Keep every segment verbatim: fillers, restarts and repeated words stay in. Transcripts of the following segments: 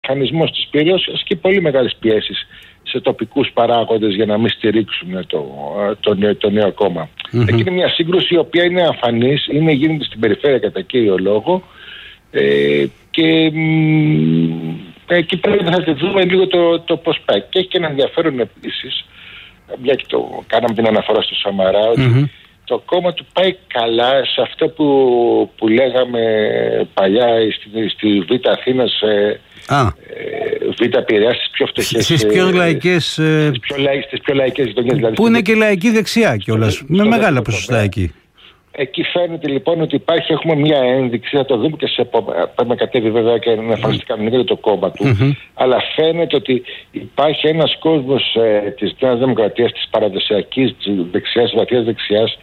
μηχανισμός της πυρός και πολύ μεγάλες πιέσεις σε τοπικούς παράγοντες για να μην στηρίξουν το, το, το, το νέο κόμμα. Mm-hmm. Εκεί είναι μια σύγκρουση η οποία είναι αφανής, είναι, γίνεται στην περιφέρεια κατά κύριο λόγο ε, και ε, εκεί πρέπει να θα δούμε λίγο το, το πώς πάει. Και έχει και ένα ενδιαφέρον επίσης, μια και το κάναμε την αναφορά στο Σαμαρά, ότι mm-hmm. το κόμμα του πάει καλά σε αυτό που, που λέγαμε παλιά στη, στη Β' Αθήνας, ε, Α. Β' Πειραιάς, στις πιο φτωχές, στις πιο λαϊκές, στις πιο, λαϊκ, στις πιο λαϊκές γειτονιές, δηλαδή, που είναι και λαϊκή δεξιά κιόλας, με μεγάλα ποσοστά εκεί. Εκεί φαίνεται λοιπόν ότι υπάρχει, έχουμε μια ένδειξη, θα το δούμε και σε πάμε κατέβει βέβαια και να εμφανιστεί κανονικά το κόμμα του, mm-hmm. αλλά φαίνεται ότι υπάρχει ένας κόσμος ε, της Νέας Δημοκρατίας, της παραδοσιακής της δεξιάς, της βαθιάς δεξιάς,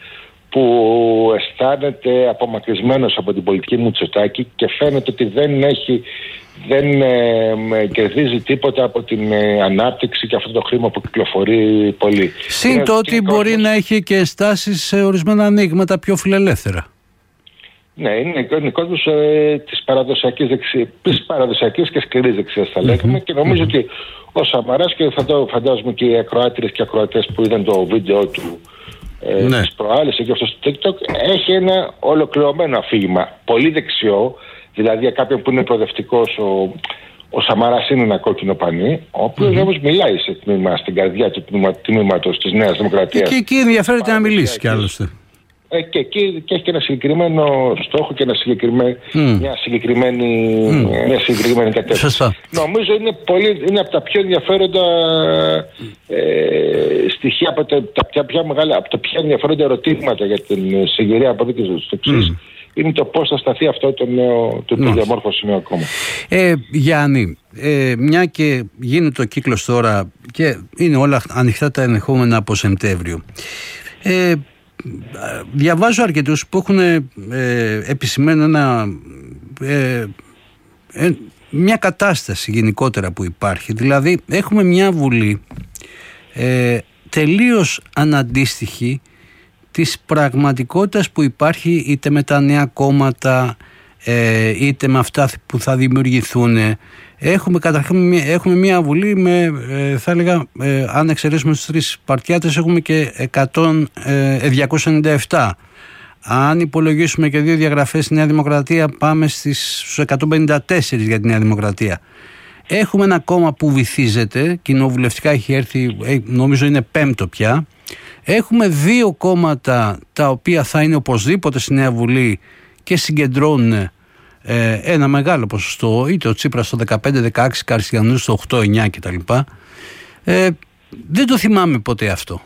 που αισθάνεται απομακρυσμένος από την πολιτική Μητσοτάκη και φαίνεται ότι δεν έχει, δεν ε, κερδίζει τίποτα από την ε, ανάπτυξη και αυτό το χρήμα που κυκλοφορεί πολύ. Συν το ότι μπορεί κόσμος... να έχει και στάσεις σε ορισμένα ανοίγματα πιο φιλελεύθερα. Ναι, είναι, είναι κόσμος ε, της παραδοσιακής δεξιάς, της παραδοσιακής και σκληρής δεξιάς θα λέγαμε, mm-hmm. και νομίζω mm-hmm. ότι ο Σαμαράς, και θα το φαντάζομαι και οι ακροάτηρες και ακροατές που είδαν το βίντεο του Ε, ναι. τις προάλλες και αυτό στο TikTok, έχει ένα ολοκληρωμένο αφήγημα πολύ δεξιό, δηλαδή για κάποιον που είναι προοδευτικός, ο, ο Σαμαράς είναι ένα κόκκινο πανί, ο οποίος mm-hmm. όμως μιλάει σε τμήμα, στην καρδιά του τμήματος της Νέας Δημοκρατίας και εκεί ενδιαφέρεται να μιλήσει κι άλλωστε. Ε, και εκεί και έχει και ένα συγκεκριμένο στόχο και ένα συγκεκριμένο, mm. μια, συγκεκριμένη, mm. μια συγκεκριμένη κατεύθυνση. Νομίζω είναι, πολύ, είναι από τα πιο ενδιαφέροντα ε, στοιχεία, από τα, τα πιο μεγάλα, από τα πιο ενδιαφέροντα ερωτήματα για την συγκυρία από εδώ και στο εξής. Mm. Είναι το πώς θα σταθεί αυτό το νέο, το mm. διαμόρφωση νέο κόμμα. Ε, Γιάννη, ε, μια και γίνεται ο κύκλος τώρα και είναι όλα ανοιχτά τα ενδεχόμενα από Σεπτέμβριο. Ε, Διαβάζω αρκετούς που έχουν ε, επισημαίνει ένα, ε, ε, μια κατάσταση γενικότερα που υπάρχει. Δηλαδή έχουμε μια Βουλή ε, τελείως αναντίστοιχη της πραγματικότητας που υπάρχει είτε με τα νέα κόμματα ε, είτε με αυτά που θα δημιουργηθούν. Έχουμε καταρχήν έχουμε μια Βουλή με, ε, θα έλεγα, ε, αν εξαιρέσουμε τους τρεις παρτιάτες, έχουμε και διακόσια ενενήντα επτά. Αν υπολογίσουμε και δύο διαγραφές στη Νέα Δημοκρατία, πάμε στις, στους εκατόν πενήντα τέσσερα για τη Νέα Δημοκρατία. Έχουμε ένα κόμμα που βυθίζεται, κοινοβουλευτικά έχει έρθει, νομίζω είναι πέμπτο πια. Έχουμε δύο κόμματα τα οποία θα είναι οπωσδήποτε στη Νέα Βουλή και συγκεντρώνουν Ε, ένα μεγάλο ποσοστό, είτε ο Τσίπρας στο δεκαπέντε δεκαέξι, Καριστιανούς στο οκτώ εννιά κτλ. Ε, δεν το θυμάμαι ποτέ αυτό.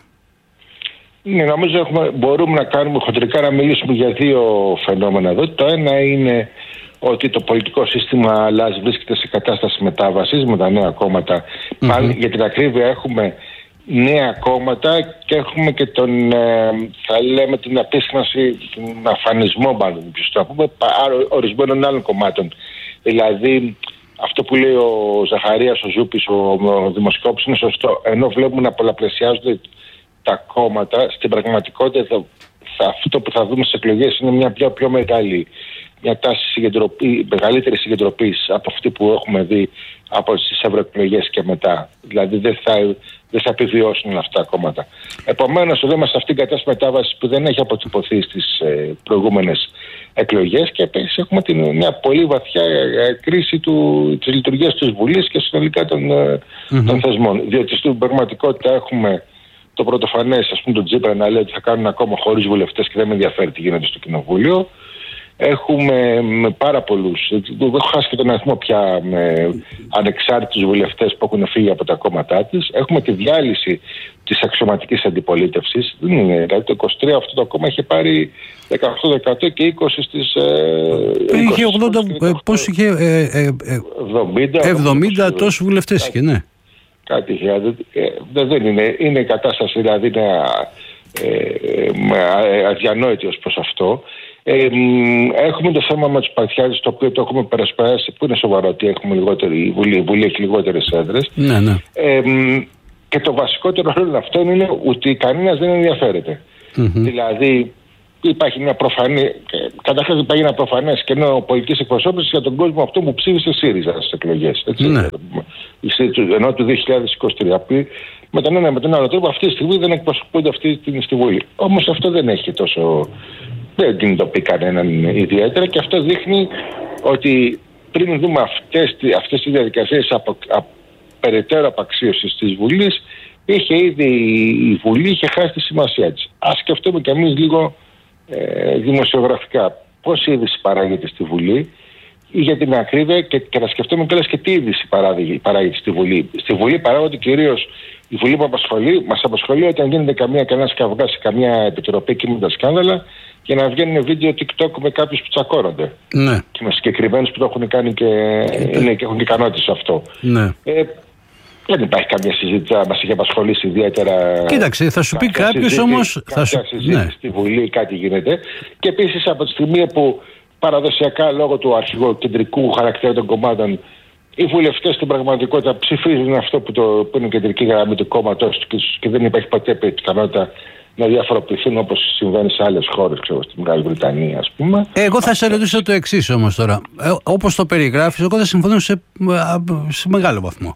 Ναι, νομίζω έχουμε, μπορούμε να κάνουμε χοντρικά να μιλήσουμε για δύο φαινόμενα εδώ. Το ένα είναι ότι το πολιτικό σύστημα αλλάζει, βρίσκεται σε κατάσταση μετάβασης με τα νέα κόμματα. Mm-hmm. Πάλι, για την ακρίβεια έχουμε νέα κόμματα και έχουμε και τον, ε, θα λέμε, την απίσχναση, τον αφανισμό μάλλον, να πούμε, ορισμένων άλλων κομμάτων. Δηλαδή αυτό που λέει ο Ζαχαρίας, ο Ζούπης, ο, ο δημοσκόπης είναι σωστό. Ενώ βλέπουμε να πολλαπλασιάζονται τα κόμματα, στην πραγματικότητα θα, θα, αυτό που θα δούμε στις εκλογές είναι μια πιο, πιο μεγάλη, μια τάση συγκεντρωπή, μεγαλύτερη συγκεντρωπής από αυτή που έχουμε δει από τις ευρωεκλογές και μετά. Δηλαδή δεν θα, δεν θα επιβιώσουν αυτά τα κόμματα. Επομένως, εδώ είμαστε σε αυτήν την κατάσταση μετάβασης που δεν έχει αποτυπωθεί στις ε, προηγούμενες εκλογές και επίσης έχουμε την, μια πολύ βαθιά ε, κρίση του, της λειτουργίας της Βουλής και συνολικά των, ε, mm-hmm. των θεσμών. Διότι στην πραγματικότητα έχουμε το πρωτοφανές, ας πούμε, τον Τσίπρα να λέει ότι θα κάνουν ακόμα χωρίς βουλευτές και δεν με ενδιαφέρει τι γίνεται στο Κοινοβούλιο. Έχουμε με πάρα πολλούς, δεν έχω χάσει και τον αριθμό πια, με ανεξάρτητους βουλευτές που έχουν φύγει από τα κόμματά της. Έχουμε τη διάλυση της αξιωματικής αντιπολίτευσης. Δεν είναι, δηλαδή το είκοσι τρία αυτό το κόμμα είχε πάρει δεκαοκτώ τοις εκατό και είκοσι στις... Ε, είχε ογδόντα, πώς είχε... Ε, ε, ε, εβδομήντα, εβδομήντα τόσους βουλευτές είχε, ναι. Κάτι είχε, ε, δεν είναι, είναι η κατάσταση δηλαδή είναι ε, αδιανόητη ως προς αυτό. Ε, έχουμε το θέμα με τους Παρτιάδες, το οποίο το έχουμε περασπεράσει, που είναι σοβαρό ότι έχουμε λιγότερη, η Βουλή, η Βουλή έχει λιγότερες έδρες. Ναι, ναι. Ε, και το βασικότερο όλο αυτό είναι ότι κανένας δεν ενδιαφέρεται. Mm-hmm. Δηλαδή υπάρχει μια προφανή. Καταρχάς υπάρχει ένα προφανές κενό πολιτικής εκπροσώπησης για τον κόσμο αυτό που ψήφισε ΣΥΡΙΖΑ στις εκλογές. Ναι. Ενώ του δύο χιλιάδες είκοσι τρία. Με τον ένα με τον άλλο τρόπο αυτή τη στιγμή δεν εκπροσωπούνται αυτή στη Βουλή. Όμως αυτό δεν έχει τόσο. Δεν κινητοποιεί κανέναν ιδιαίτερα και αυτό δείχνει ότι πριν δούμε αυτές, αυτές τις διαδικασίες απο, α, περαιτέρω απαξίωσης της Βουλής, είχε ήδη η Βουλή είχε χάσει τη σημασία της. Ας σκεφτούμε κι εμείς λίγο ε, δημοσιογραφικά πώς η είδηση παράγεται στη Βουλή ή για την ακρίβεια και, και να σκεφτούμε κιόλας και τι είδηση παράγεται, παράγεται στη Βουλή. Στη Βουλή παράγονται κυρίως η Βουλή που απασχολεί, μας απασχολεί όταν γίνεται καμία κανένας καυγάς σε καμία επιτροπή και με τα σκάνδαλα και να βγαίνουν βίντεο TikTok με κάποιους που τσακώνονται. Ναι. Και με συγκεκριμένους που το έχουν κάνει και, είναι, και έχουν και ικανότητες σε αυτό. Ναι. Ε, δεν υπάρχει καμία συζήτηση να μας έχει απασχολήσει ιδιαίτερα. Κοίταξε, θα σου πει κάποιος όμως. Θα σου... συζήτηση ναι. Στη Βουλή κάτι γίνεται. Και επίσης από τη στιγμή που παραδοσιακά λόγω του αρχηγού κεντρικού χαρακτήρα των κομμάτων οι βουλευτές στην πραγματικότητα ψηφίζουν αυτό που, το, που είναι η κεντρική γραμμή του κόμματος και, και δεν υπάρχει ποτέ πιθανότητα να διαφοροποιηθούν όπως συμβαίνει σε άλλες χώρες, ξέρω, στη Μεγάλη Βρετανία, ας πούμε. Εγώ θα σε ρωτήσω το εξής όμως τώρα. Ε, όπως το περιγράφεις, εγώ θα συμφωνώ σε, σε μεγάλο βαθμό.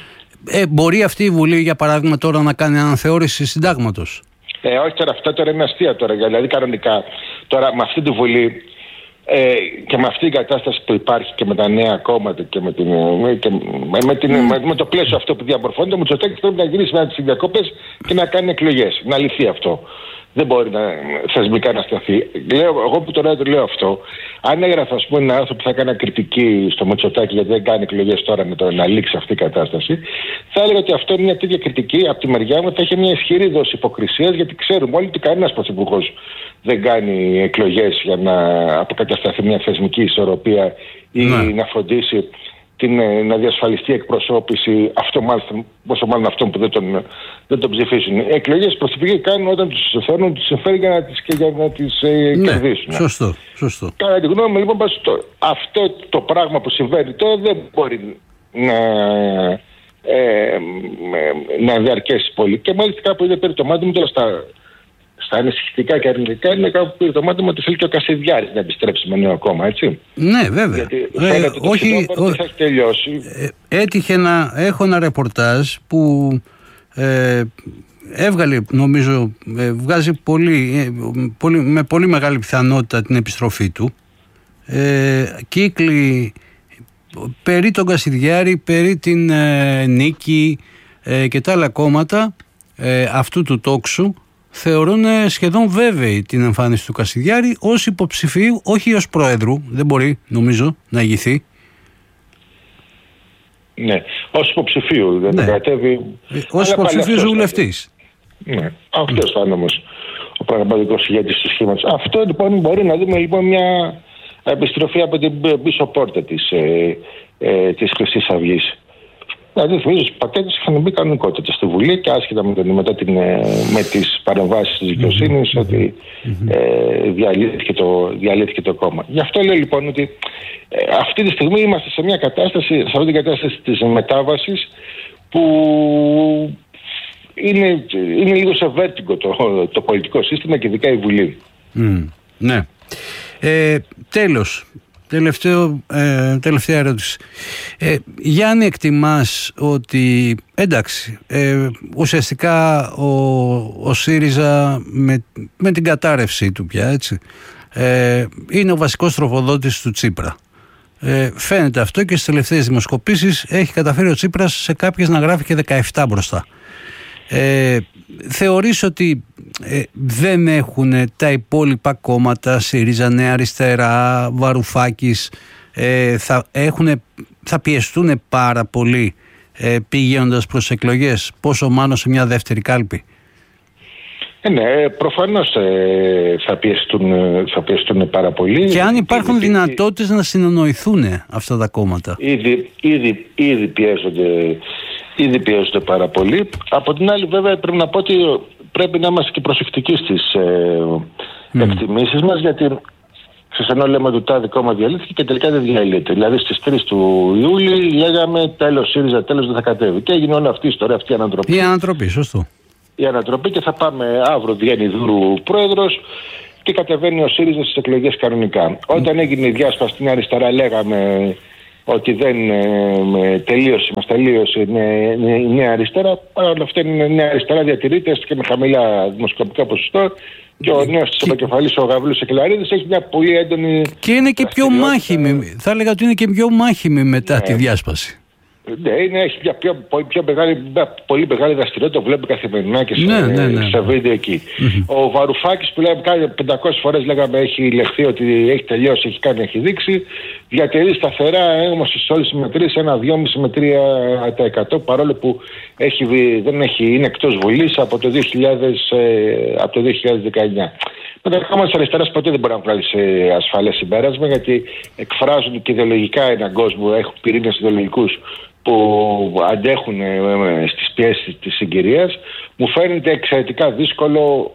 Ε, μπορεί αυτή η Βουλή, για παράδειγμα, τώρα να κάνει αναθεώρηση συντάγματος? Ε, όχι τώρα, αυτό τώρα είναι αστεία τώρα. Δηλαδή, κανονικά, τώρα με αυτή τη Βουλή ε, και με αυτή την κατάσταση που υπάρχει και με τα νέα κόμματα και με, την, και με, με, την, mm. με, με το πλαίσιο αυτό που διαμορφώνεται, ο Μητσοτάκης πρέπει να γυρίσει μετά τις διακοπές και να κάνει εκλογές. Να λυθεί αυτό. Δεν μπορεί να, θεσμικά να σταθεί. Λέω, εγώ που τώρα το λέω αυτό, αν έγραφα ας πούμε, ένα άνθρωπο που θα έκανε κριτική στο Μητσοτάκη γιατί δεν κάνει εκλογές τώρα με το να λήξει αυτή η κατάσταση, θα έλεγα ότι αυτό είναι μια τέτοια κριτική από τη μεριά μου, θα έχει μια ισχυρή δόση υποκρισίας, γιατί ξέρουμε όλοι ότι κανένας πρωθυπουργός δεν κάνει εκλογές για να αποκατασταθεί μια θεσμική ισορροπία ή ναι. να φροντίσει την, να διασφαλιστεί η εκπροσώπηση αυτό μάλιστα, πόσο μάλλον αυτών που δεν τον, δεν τον ψηφίσουν. Οι εκλογές πρωθυπουργοί κάνουν όταν τους θέλουν, τους συμφέρει για να τις, και για να τις ε, ναι, κερδίσουν. Σωστό, σωστό. Κατά τη γνώμη μου, λοιπόν, το, αυτό το πράγμα που συμβαίνει τώρα δεν μπορεί να, ε, να διαρκέσει πολύ. Και μάλιστα κάπου είδε πήρε το μάτι μου τώρα στα, στα ανησυχητικά και αρνητικά, είναι κάπου πήρε το μάτι μου ότι θέλει και ο Κασιδιάρης να επιστρέψει με νέο κόμμα, έτσι. Ναι, βέβαια. Γιατί φαίνεται ότι όχι, το όχι, θα έχει τελειώσει. Ε, έτυχε να έχω ένα ρεπορτάζ που ε, έβγαλε, νομίζω, ε, βγάζει πολύ, ε, πολύ, με πολύ μεγάλη πιθανότητα την επιστροφή του. Ε, κύκλοι περί τον Κασιδιάρη, περί την ε, Νίκη ε, και τα άλλα κόμματα ε, αυτού του τόξου θεωρούν σχεδόν βέβαιη την εμφάνιση του Κασιδιάρη ως υποψηφίου, όχι ως πρόεδρου, δεν μπορεί νομίζω να ηγηθεί. Ναι, ως υποψηφίου δεν ναι. κατέβει. Ως υποψηφίος βουλευτής. Ναι, αυτός θα είναι όμως ο πραγματικός ηγέτης του σχήματος. Αυτό λοιπόν μπορεί να δούμε λοιπόν μια επιστροφή από την πίσω πόρτα της, ε, ε, της Χρυσής Αυγής. Δηλαδή, θυμίζω ότι οι πατέντες είχαν μπει κανονικότητα στη Βουλή και άσχετα με, τον, μετά την, με τις παρεμβάσεις της δικαιοσύνης mm-hmm. ότι ε, διαλύθηκε, το, διαλύθηκε το κόμμα. Γι' αυτό λέω λοιπόν ότι ε, αυτή τη στιγμή είμαστε σε μια κατάσταση, σε αυτή την κατάσταση της μετάβασης που είναι, είναι λίγο σε βέρτιγκο το, το πολιτικό σύστημα και ειδικά η Βουλή. Mm, ναι. Ε, τέλος. Τελευταίο, ε, τελευταία ερώτηση. Ε, Γιάννη, εκτιμάς ότι εντάξει, ε, ουσιαστικά ο, ο ΣΥΡΙΖΑ με, με την κατάρρευσή του πια, έτσι, ε, είναι ο βασικός τροφοδότης του Τσίπρα. Ε, φαίνεται αυτό και στις τελευταίες δημοσκοπήσεις έχει καταφέρει ο Τσίπρας σε κάποιες να γράφει και δεκαεπτά μπροστά. Ε, θεωρείς ότι ε, δεν έχουν τα υπόλοιπα κόμματα, ΣΥΡΙΖΑ, Νέα Αριστερά, Βαρουφάκης, ε, θα, έχουνε, θα πιεστούν πάρα πολύ ε, πηγαίνοντας προς εκλογές, πόσο μάλλον σε μια δεύτερη κάλπη? Ε, ναι, προφανώς ε, θα, πιεστούν, θα πιεστούν πάρα πολύ. Και αν υπάρχουν ήδη, δυνατότητες να συνεννοηθούν αυτά τα κόμματα. Ήδη, ήδη, ήδη πιέζονται Ήδη πιέζονται πάρα πολύ. Από την άλλη, βέβαια, πρέπει να πω ότι πρέπει να είμαστε και προσεκτικοί στις ε, mm. εκτιμήσεις μας, γιατί σε ενώ λέμε ότι τάδε κόμμα διαλύθηκε και τελικά δεν διαλύεται. Δηλαδή στις τρεις του Ιούλη λέγαμε τέλος ΣΥΡΙΖΑ, τέλος δεν θα κατέβει. Και έγινε όλη αυτή η ιστορία, αυτή η ανατροπή. Η ανατροπή, σωστό. Η ανατροπή και θα πάμε αύριο, βγαίνει Δούρου πρόεδρος. και κατεβαίνει ο ΣΥΡΙΖΑ στις εκλογές κανονικά. Όταν έγινε η διάσπαση στην αριστερά, λέγαμε ότι δεν ε, τελείωσε, μας τελείωσε η νέα αριστερά. Παρ' όλα αυτά, η νέα αριστερά διατηρείται και με χαμηλά δημοσκοπικά ποσοστό. Και ο νέος της επικεφαλής, ο Γαβρίλος Εκελαρίδης, έχει μια πολύ έντονη. Και είναι και πιο μάχημη. Θα έλεγα ότι είναι και πιο μάχημη μετά ναι. τη διάσπαση. Ναι, είναι, έχει μια πιο, πιο μεγάλη, πολύ μεγάλη δραστηριότητα, το βλέπει καθημερινά και σε, ναι, ναι, ναι. σε βίντεο εκεί. Mm-hmm. Ο Βαρουφάκης που λέμε πεντακόσιες φορές λέγαμε έχει λεχθεί ότι έχει τελειώσει, έχει κάνει, έχει δείξει. Διατηρεί σταθερά όμως στις όλες τις μετρήσεις ένα δυόμισι με τρία τοις εκατό παρόλο που έχει, δεν έχει, είναι εκτός Βουλής από το δύο χιλιάδες, από το δύο χιλιάδες δεκαεννιά. Με τα κόμματα της αριστεράς ποτέ δεν μπορεί να βγάλει σε ασφαλές συμπέρασμα γιατί εκφράζουν και ιδεολογικά έναν κόσμο, έχουν πυρήνες ιδεολογικούς που αντέχουν στις πιέσεις της συγκυρίας. Μου φαίνεται εξαιρετικά δύσκολο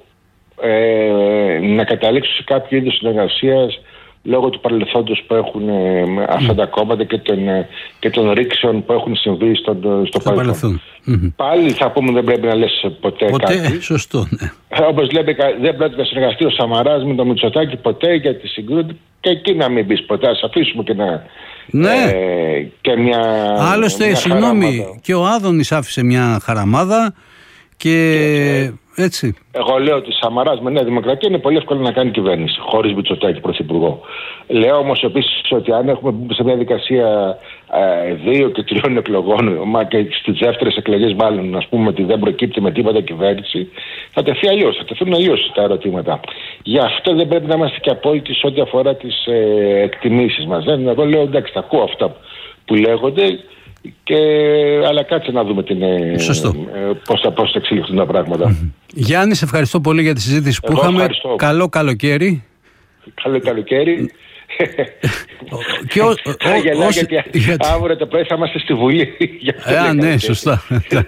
ε, να καταλήξουν σε κάποιο είδους συνεργασίας λόγω του παρελθόντος που έχουν ε, αυτά τα κόμματα και των, και των ρήξεων που έχουν συμβεί στο, στο παρελθόν. Mm-hmm. Πάλι θα πούμε δεν πρέπει να λες ποτέ, ποτέ κάτι. Σωστό, ναι. Όπως λέμε δεν πρέπει να συνεργαστεί ο Σαμαράς με τον Μητσοτάκη ποτέ για τη συγκρούτη και εκεί να μην πεις ποτέ. Ας αφήσουμε και να... Ναι. Ε, και μια, άλλωστε, μια συγγνώμη, και ο Άδωνης άφησε μια χαραμάδα και, και έτσι. Εγώ λέω ότι Σαμαράς με Νέα Δημοκρατία είναι πολύ εύκολο να κάνει κυβέρνηση χωρίς Μητσοτάκη πρωθυπουργό. Λέω όμως επίσης ότι αν έχουμε σε μια δικασία ε, δύο και τριών εκλογών, μα και στις δεύτερες εκλογές μάλλον, ας πούμε ότι δεν προκύπτει με τίποτα κυβέρνηση, θα τεθεί αλλιώς, θα τεθούν αλλιώς τα ερωτήματα. Γι' αυτό δεν πρέπει να είμαστε και απόλυτοι σε ό,τι αφορά τις ε, εκτιμήσεις μας. Δεν, εγώ λέω εντάξει, θα ακούω αυτά που λέγονται. Και, αλλά κάτσε να δούμε την, ε, πώς, θα, πώς θα εξελιχθούν τα πράγματα. Mm-hmm. Γιάννη, σε ευχαριστώ πολύ για τη συζήτηση που Εγώ είχαμε. Ευχαριστώ. Καλό καλοκαίρι. Καλό καλοκαίρι. Και ο, ο, Γελάω όσοι, γιατί γιατί... αύριο το πρωί θα είμαστε στη Βουλή. Α, ναι, σωστά.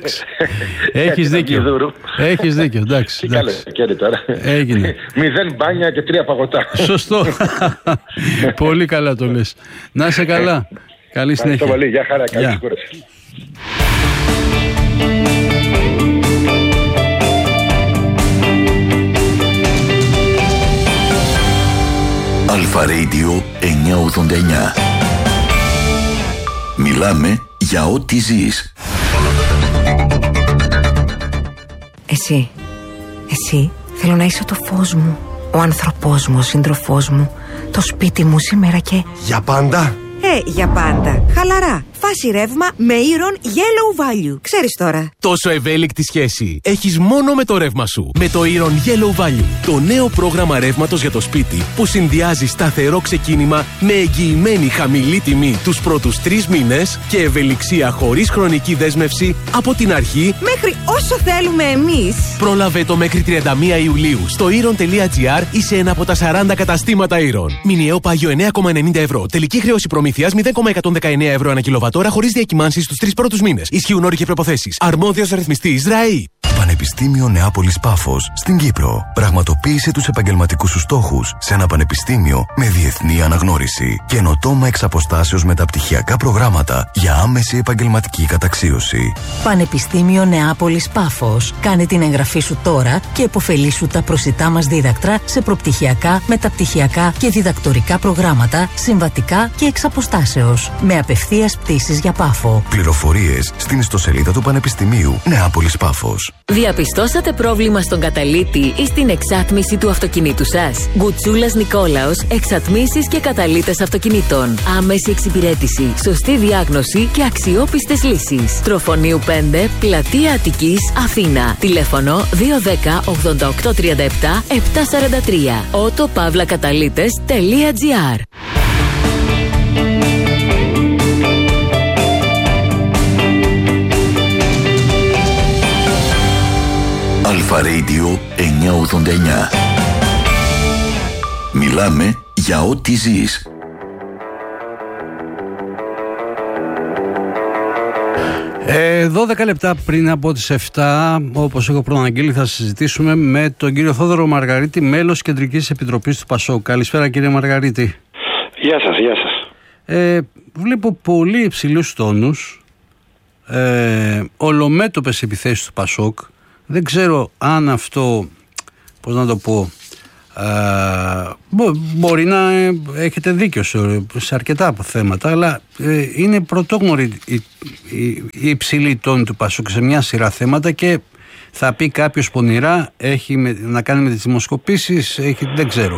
Έχεις δίκιο. Έχεις δίκιο, εντάξει. Τι καλοκαίρι τώρα. Έγινε. Μηδέν μπάνια και τρία παγωτά. Σωστό. Πολύ καλά το λες. Να είσαι καλά. Καλή συνέχεια. Ευχαριστώ πολύ. Γεια χαρά. Καλή κούραση. Αλφα Radio εννιακόσια ογδόντα εννιά. Μιλάμε για ό,τι ζεις. Εσύ, εσύ θέλω να είσαι το φως μου, ο άνθρωπός μου, ο σύντροφός μου, το σπίτι μου σήμερα και... Για πάντα. Ε, για πάντα. Χαλαρά. Φάση ρεύμα με Iron Yellow Value. Ξέρεις τώρα. Τόσο ευέλικτη σχέση έχεις μόνο με το ρεύμα σου. Με το Iron Yellow Value. Το νέο πρόγραμμα ρεύματος για το σπίτι που συνδυάζει σταθερό ξεκίνημα με εγγυημένη χαμηλή τιμή τους πρώτους τρεις μήνες και ευελιξία χωρίς χρονική δέσμευση από την αρχή μέχρι όσο θέλουμε εμείς. Πρόλαβε το μέχρι τριάντα μία Ιουλίου στο iron τελεία gr ή σε ένα από τα σαράντα καταστήματα Iron. Μηνιαίο πάγιο εννέα κόμμα ενενήντα ευρώ. Τελική χρέωση προμήθειας μηδέν κόμμα εκατόν δεκαεννέα ευρώ ανά κιλοβατόρα χωρίς διακυμάνσεις στους τρεις πρώτους μήνες. Ισχύουν όροι και προϋποθέσεις. Αρμόδιος ρυθμιστής ΡΑΗ. Πανεπιστήμιο Νεάπολης Πάφος στην Κύπρο. Πραγματοποίησε τους επαγγελματικούς σου στόχους σε ένα πανεπιστήμιο με διεθνή αναγνώριση. Καινοτόμα εξ αποστάσεως μεταπτυχιακά προγράμματα για άμεση επαγγελματική καταξίωση. Πανεπιστήμιο Νεάπολης Πάφος. Κάνε την εγγραφή σου τώρα και επωφελήσου τα προσιτά μας δίδακτρα σε προπτυχιακά, μεταπτυχιακά και διδακτορικά προγράμματα, συμβατικά και εξ αποστάσεως. Με απευθείας πτήσεις για Πάφο. Πληροφορίες στην ιστοσελίδα του Πανεπιστημίου Νεάπολης Πάφος. Διαπιστώσατε πρόβλημα στον καταλύτη ή στην εξάτμιση του αυτοκινήτου σας? Γκουτσούλας Νικόλαος, εξατμίσεις και καταλύτες αυτοκινήτων. Άμεση εξυπηρέτηση, σωστή διάγνωση και αξιόπιστες λύσεις. Τροφονίου πέντε, Πλατεία Αττικής, Αθήνα. Τηλέφωνο δύο ένα μηδέν ογδόντα οκτώ τριάντα επτά επτακόσια σαράντα τρία. ότο παύλα καταλύτες τελεία τζι άρ. Αλφα Radio εννιακόσια ογδόντα εννιά. Μιλάμε για ό,τι ζεις. Ε, δώδεκα λεπτά πριν από τις επτά, όπως έχω προαναγγείλει, θα συζητήσουμε με τον κύριο Θόδωρο Μαργαρίτη, μέλος Κεντρικής Επιτροπής του ΠΑΣΟΚ. Καλησπέρα κύριε Μαργαρίτη. Γεια σας, γεια σας. Ε, βλέπω πολύ υψηλούς τόνους, ε, ολομέτωπες επιθέσεις του ΠΑΣΟΚ. Δεν ξέρω αν αυτό, πώς να το πω, Α, μπο, μπορεί να έχετε δίκιο σε, σε αρκετά θέματα, αλλά ε, είναι πρωτόγνωρη η, η, η υψηλή τόνη του Πασόκ σε μια σειρά θέματα και θα πει κάποιος πονηρά έχει με, να κάνει με τις δημοσκοπήσεις, έχει, δεν ξέρω.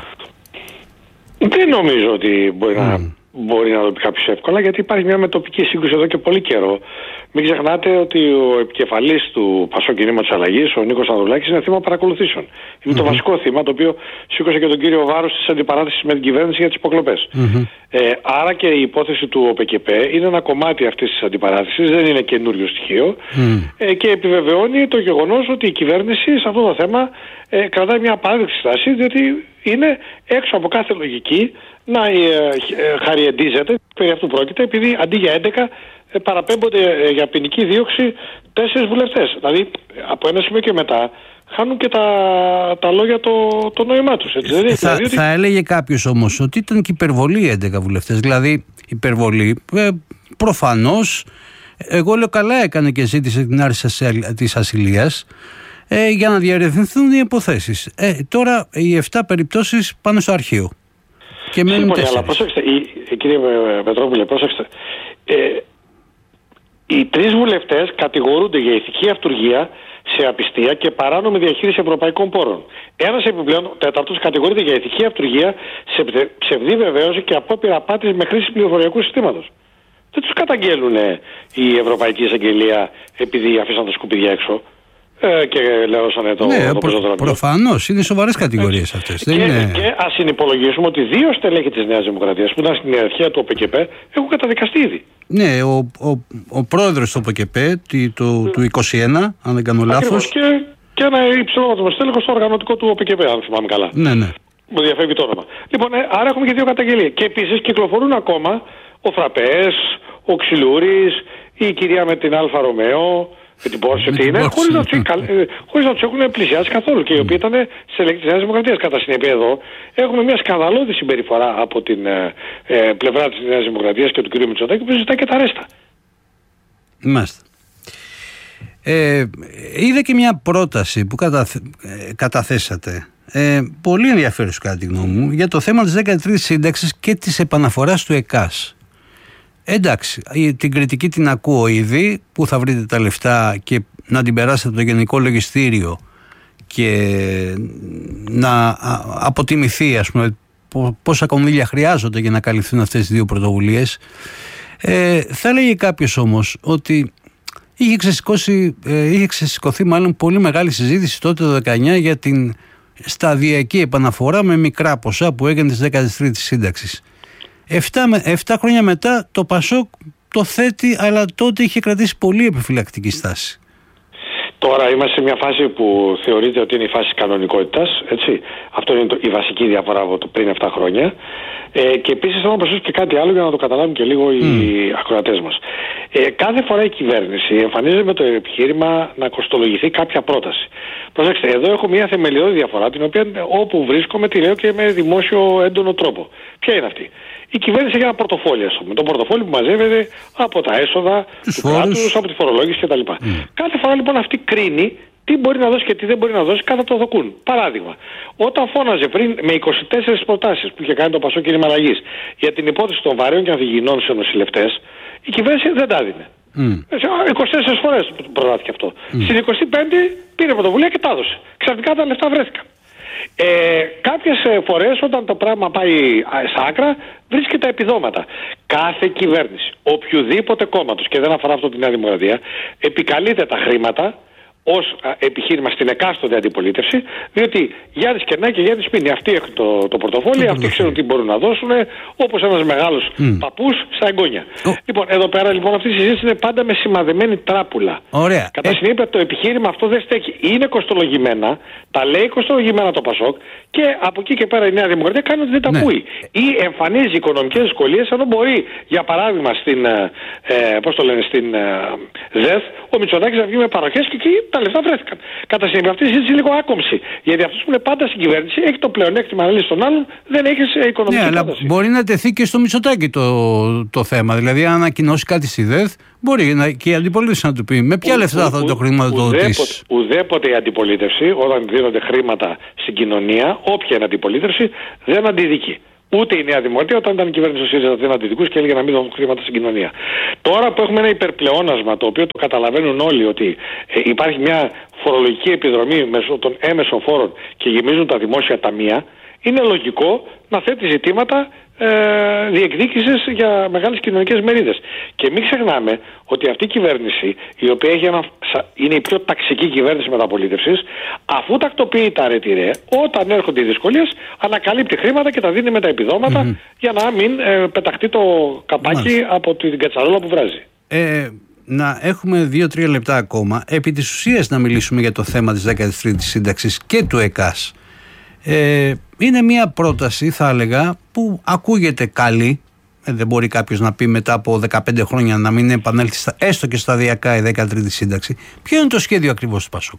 Δεν νομίζω ότι μπορεί, mm. να, μπορεί να το πει κάποιος εύκολα, γιατί υπάρχει μια μετοπική σύγκρουση εδώ και πολύ καιρό. Μην ξεχνάτε ότι ο επικεφαλής του Πασόκ Κινήματος Αλλαγής, ο Νίκος Ανδρουλάκης, είναι θύμα παρακολουθήσεων. Είναι mm-hmm. το βασικό θύμα, το οποίο σήκωσε και τον κύριο βάρος της αντιπαράθεσης με την κυβέρνηση για τις υποκλοπές. Mm-hmm. Ε, άρα και η υπόθεση του ΟΠΚΠ είναι ένα κομμάτι αυτής της αντιπαράθεσης, δεν είναι καινούριο στοιχείο mm. ε, και επιβεβαιώνει το γεγονός ότι η κυβέρνηση σε αυτό το θέμα ε, κρατάει μια απαράδεκτη στάση, διότι είναι έξω από κάθε λογική να ε, ε, χαριεντίζεται, περί αυτού πρόκειται, επειδή αντί για έντεκα ε, παραπέμπονται ε, για ποινική δίωξη τέσσερις βουλευτές. Δηλαδή από ένα σημείο και μετά χάνουν και τα, τα λόγια το, το νόημά τους. Έτσι, δηλαδή, θα, δηλαδή, θα έλεγε κάποιος όμως ότι ήταν και υπερβολή έντεκα βουλευτές. Δηλαδή υπερβολή ε, προφανώς, εγώ λέω καλά έκανε και ζήτησε την άρση της ασυλίας ε, για να διαρρευθυνθούν οι υποθέσεις. Ε, τώρα οι εφτά περιπτώσεις πάνε στο αρχείο. Και μένουν τέσσερις. Αλλά προσέξτε, η, η, κύριε Πετρόπουλε, πρόσεξτε. Ε, οι τρεις βουλευτές κατηγορούνται για ηθική αυτουργία, σε απιστία και παράνομη διαχείριση ευρωπαϊκών πόρων. Ένας επιπλέον τέταρτος κατηγορείται για ηθική αυτουργία, σε ψευδή βεβαίωση και απόπειρα απάτης με χρήση πληροφοριακού συστήματος. Δεν τους καταγγέλουν η Ευρωπαϊκή Εισαγγελία επειδή αφήσαν τα σκουπίδια έξω ε, και λερώσανε το, ναι, το πεζοδρόμιο. Προφανώς, είναι σοβαρές κατηγορίες αυτές. Και, Δεν είναι... και ας συνυπολογίσουμε ότι δύο στελέχη της Νέας Δημοκρατίας που ήταν στην ιεραρχία του ΟΠΚΠ έχουν καταδικαστεί ήδη. Ναι, ο, ο, ο πρόεδρος του ΟΠΚΠ του, του είκοσι ένα, αν δεν κάνω λάθος. Και, και ένα υψηλότερο στέλεχος στο οργανωτικό του ΟΠΚΠ, αν θυμάμαι καλά. Ναι, ναι. Μου διαφεύγει το όνομα. Λοιπόν, ε, άρα έχουμε και δύο καταγγελίες. Και επίσης κυκλοφορούν ακόμα ο Φραπές, ο Ξυλούρης, η κυρία με την Αλφα Ρωμαίο, με την Πόρσε, τι είναι, χωρίς να, τους, χωρίς να τους έχουν πλησιάσει καθόλου. Και οι οποίοι ήταν σε ελεγκτές της Νέας Δημοκρατίας. Κατά συνέπεια εδώ έχουμε μια σκανδαλώδη συμπεριφορά από την ε, ε, πλευρά της Νέας Δημοκρατίας και του κ. Μητσοτάκη που ζητάει και τα ρέστα. Μάλιστα. Ε, είδα και μια πρόταση που καταθε, ε, καταθέσατε. Ε, πολύ ενδιαφέρουσα κατά τη γνώμη μου για το θέμα της δέκατη τρίτης σύνταξης και της επαναφοράς του ΕΚΑΣ. Εντάξει, την κριτική την ακούω ήδη, που θα βρείτε τα λεφτά και να την περάσετε το Γενικό Λογιστήριο και να αποτιμηθεί, ας πούμε, πόσα κονδύλια χρειάζονται για να καλυφθούν αυτές τις δύο πρωτοβουλίες. Ε, θα έλεγε κάποιος όμως ότι είχε ξεσηκώσει, ε, είχε ξεσηκωθεί μάλλον πολύ μεγάλη συζήτηση τότε το δεκαεννιά για την σταδιακή επαναφορά με μικρά ποσά που έγινε της δέκατης τρίτης σύνταξης. Εφτά χρόνια μετά το Πασόκ το θέτει, αλλά τότε είχε κρατήσει πολύ επιφυλακτική στάση. Τώρα είμαστε σε μια φάση που θεωρείται ότι είναι η φάση κανονικότητας, έτσι. Αυτό είναι το, η βασική διαφορά από το πριν εφτά χρόνια. Ε, και επίσης θέλω να προσθέσω και κάτι άλλο για να το καταλάβουν και λίγο οι mm. ακροατές μας. Ε, κάθε φορά η κυβέρνηση εμφανίζεται με το επιχείρημα να κοστολογηθεί κάποια πρόταση. Προσέξτε, εδώ έχω μια θεμελιώδη διαφορά, την οποία όπου βρίσκομαι τη λέω και με δημόσιο έντονο τρόπο. Ποια είναι αυτή? Η κυβέρνηση έχει ένα πορτοφόλι, ας πούμε. Το πορτοφόλι που μαζεύεται από τα έσοδα του κράτους, από τη φορολόγηση κτλ. Mm. Κάθε φορά λοιπόν αυτή κρίνει τι μπορεί να δώσει και τι δεν μπορεί να δώσει κατά το δοκούν. Παράδειγμα, όταν φώναζε πριν με είκοσι τέσσερις προτάσεις που είχε κάνει το Πασόκ Κίνημα Αλλαγής για την υπόθεση των βαρέων και ανθυγιεινών σε νοσηλευτές, η κυβέρνηση δεν τα έδινε. Mm. είκοσι τέσσερις φορές προτάθηκε αυτό. Mm. Στην εικοστή πέμπτη πήρε πρωτοβουλία και τα έδωσε. Ξαφνικά τα λεφτά βρέθηκαν. Ε, κάποιες φορές όταν το πράγμα πάει στα άκρα βρίσκει τα επιδόματα. Κάθε κυβέρνηση, οποιοδήποτε κόμματος, και δεν αφορά αυτό τη Νέα Δημοκρατία, επικαλείται τα χρήματα ως επιχείρημα στην εκάστοτε αντιπολίτευση, διότι Γιάννης Κερνάκη και Γιάννης Σπίνη αυτοί έχουν το, το πορτοφόλι, αυτοί ξέρουν τι μπορούν να δώσουν, όπως ένας μεγάλος mm. παππούς στα εγγόνια. Oh. Λοιπόν, εδώ πέρα λοιπόν αυτή η συζήτηση είναι πάντα με σημαδεμένη τράπουλα. Ωραία. Κατά ε... συνέπεια το επιχείρημα αυτό δεν στέκει. Είναι κοστολογημένα, τα λέει κοστολογημένα το Πασόκ και από εκεί και πέρα η Νέα Δημοκρατία κάνει ότι δεν τα ναι. ακούει. Ή εμφανίζει οικονομικές δυσκολίες, ενώ μπορεί, για παράδειγμα, στην, ε, πώς το λένε, στην ε, ΔΕΘ, ο Μητσοτάκης να βγει με παροχές και εκεί τα λεφτά βρέθηκαν. Κατά συνέπεια, αυτή η συζήτηση είναι λίγο άκομψη. Γιατί αυτό που είναι πάντα στην κυβέρνηση έχει το πλεονέκτημα να λύσει τον άλλον, δεν έχει οικονομική ναι, πρόταση. Αλλά μπορεί να τεθεί και στο Μητσοτάκη το, το θέμα. Δηλαδή, αν ανακοινώσει κάτι στη ΔΕΘ, μπορεί να, και η αντιπολίτευση να του πει με ποια λεφτά θα το χρηματοδοτήσει. Ουδέποτε η αντιπολίτευση, όταν δίνονται χρήματα στην κοινωνία, όποια είναι αντιπολίτευση, δεν αντιδικεί. Ούτε η Νέα Δημοκρατία, όταν ήταν η κυβέρνηση του ΣΥΡΙΖΑ, δεν αντιδικούσε και έλεγε να μην δώσουν χρήματα στην κοινωνία. Τώρα που έχουμε ένα υπερπλεόνασμα, το οποίο το καταλαβαίνουν όλοι ότι ε, υπάρχει μια φορολογική επιδρομή μέσω των έμεσων φόρων και γεμίζουν τα δημόσια ταμεία, είναι λογικό να θέτει ζητήματα ε, διεκδίκησης για μεγάλες κοινωνικές μερίδες. Και μην ξεχνάμε ότι αυτή η κυβέρνηση, η οποία έχει ένα, είναι η πιο ταξική κυβέρνηση μεταπολίτευσης, αφού τακτοποιεί τα αρετηρέ, όταν έρχονται οι δυσκολίες, ανακαλύπτει χρήματα και τα δίνει με τα επιδόματα mm-hmm. για να μην ε, πεταχτεί το καπάκι Μάλιστα. από την κατσαρόλα που βράζει. Ε, να έχουμε δύο-τρία λεπτά ακόμα. Επί της ουσίας να μιλήσουμε για το θέμα της δέκατης τρίτης σύνταξης και του ΕΚΑΣ. Ε, είναι μια πρόταση, θα έλεγα, που ακούγεται καλή. Ε, δεν μπορεί κάποιος να πει μετά από δεκαπέντε χρόνια να μην επανέλθει στα, έστω και σταδιακά η δέκατη τρίτη σύνταξη. Ποιο είναι το σχέδιο ακριβώς του ΠΑΣΟΚ?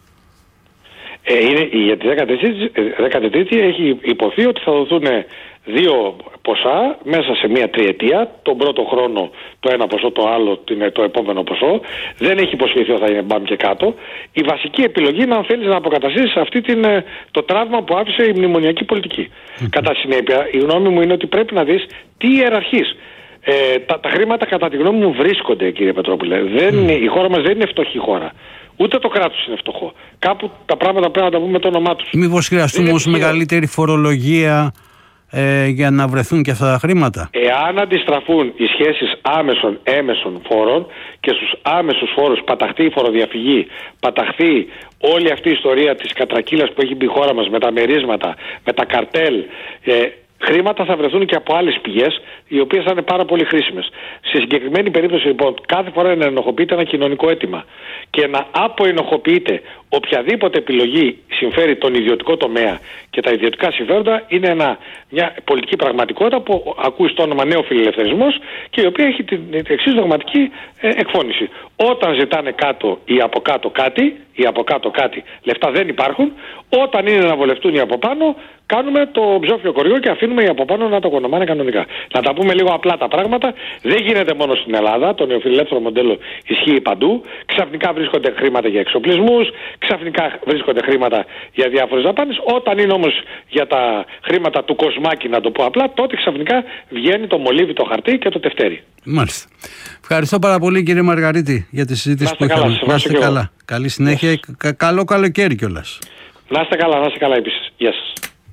Ε, είναι, για τη δέκατη τρίτη έχει υποθεί ότι θα δοθούν δύο ποσά μέσα σε μία τριετία. Τον πρώτο χρόνο το ένα ποσό, το άλλο το επόμενο ποσό. Δεν έχει υποσχεθεί ότι θα είναι μπαμ και κάτω. Η βασική επιλογή είναι αν θέλεις να αποκαταστήσεις αυτή την, το τραύμα που άφησε η μνημονιακή πολιτική. Mm-hmm. Κατά συνέπεια, η γνώμη μου είναι ότι πρέπει να δεις τι ιεραρχείς. Ε, τα, τα χρήματα κατά τη γνώμη μου βρίσκονται, κύριε Πετρόπουλε. Δεν, mm. Η χώρα μας δεν είναι φτωχή χώρα. Ούτε το κράτος είναι φτωχό. Κάπου τα πράγματα πρέπει να τα πούμε το όνομά τους. Μήπως χρειαστούμε ως μεγαλύτερη φορολογία ε, για να βρεθούν και αυτά τα χρήματα? Εάν αντιστραφούν οι σχέσεις άμεσων έμεσων φόρων και στους άμεσους φόρους παταχθεί η φοροδιαφυγή, παταχθεί όλη αυτή η ιστορία της κατρακύλας που έχει μπει η χώρα μας με τα μερίσματα, με τα καρτέλ, ε, χρήματα θα βρεθούν και από άλλες πηγές, οι οποίες θα είναι πάρα πολύ χρήσιμες. Σε συγκεκριμένη περίπτωση, λοιπόν, κάθε φορά να ενοχοποιείται ένα κοινωνικό αίτημα και να αποενοχοποιείται οποιαδήποτε επιλογή συμφέρει τον ιδιωτικό τομέα και τα ιδιωτικά συμφέροντα, είναι ένα, μια πολιτική πραγματικότητα που ακούει στο όνομα νέο φιλελευθερισμός και η οποία έχει την, την εξής δογματική ε, εκφώνηση. Όταν ζητάνε κάτω ή από κάτω κάτι, ή από κάτω κάτι, λεφτά δεν υπάρχουν. Όταν είναι να βολευτούν οι από πάνω, κάνουμε το ψόφιο κοριό και αφήνουμε οι από πάνω να το κονομάνε κανονικά. Να τα πούμε λίγο απλά τα πράγματα. Δεν γίνεται μόνο στην Ελλάδα. Το νεοφιλελεύθερο μοντέλο ισχύει παντού. Ξαφνικά βρίσκονται χρήματα για εξοπλισμούς, ξαφνικά βρίσκονται χρήματα για διάφορες δαπάνες. Όταν είναι όμως για τα χρήματα του κοσμάκι, να το πω απλά, τότε ξαφνικά βγαίνει το μολύβι, το χαρτί και το τευτέρι. Μάλιστα. Ευχαριστώ πάρα πολύ, κύριε Μαργαρίτη, για τη συζήτηση που είχαμε. Να είστε καλά. Καλή συνέχεια. Yes. Κα- καλό καλοκαίρι κιόλας. Να είστε καλά, να είστε καλά επίσης. Γεια σας.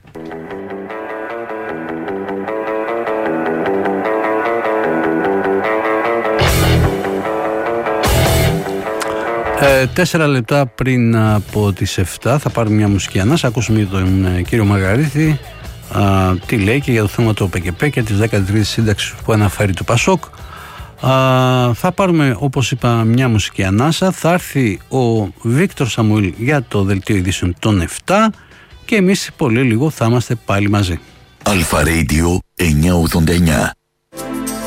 Ε, τέσσερα λεπτά πριν από τις εφτά θα πάρουμε μια μουσική ανάσα. Ακούσουμε τον ε, κύριο Μαργαρίτη α, τι λέει και για το θέμα του ΟΠΕΚΕΠΕ και της δέκατη τρίτης σύνταξης που αναφέρει το ΠΑΣΟΚ. Α, θα πάρουμε, όπως είπα, μια μουσική ανάσα. Θα έρθει ο Βίκτορ Σαμουήλ για το δελτίο ειδήσεων των εφτά και εμείς πολύ λίγο θα είμαστε πάλι μαζί. Αλφα Radio εννιακόσια ογδόντα εννιά.